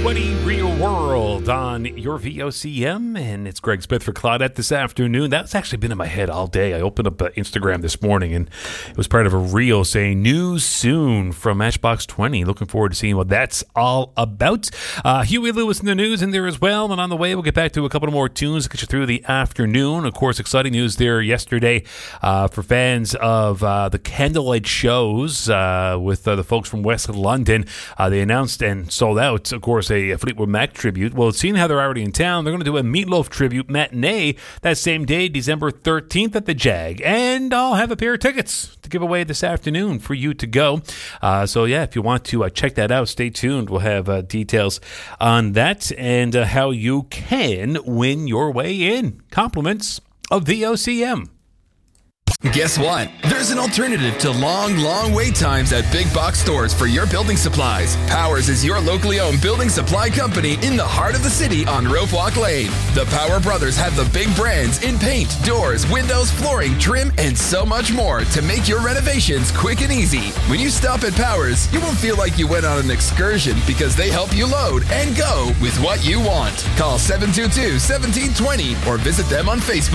20 Real World on your VOCM, and it's Greg Smith for Claudette this afternoon. That's actually been in my head all day. I opened up Instagram this morning, and it was part of a reel saying news soon from Matchbox 20. Looking forward to seeing what that's all about. Huey Lewis in the news in there as well, and on the way we'll get back to a couple more tunes to get you through the afternoon. Of course, exciting news there yesterday for fans of the candlelight shows with the folks from West London. They announced and sold out, of course, a Fleetwood Mac tribute. Well, seeing how they're already in town, they're going to do a Meatloaf tribute matinee that same day, December 13th at the Jag. And I'll have a pair of tickets to give away this afternoon for you to go. So, yeah, if you want to check that out, stay tuned. We'll have details on that and how you can win your way in. Compliments of VOCM. Guess what? There's an alternative to long wait times at big box stores for your building supplies. Powers is your locally owned building supply company in the heart of the city on Roofwalk Lane. The Power Brothers have the big brands in paint, doors, windows, flooring, trim, and so much more to make your renovations quick and easy. When you stop at Powers, you won't feel like you went on an excursion because they help you load and go with what you want. Call 722-1720 or visit them on Facebook.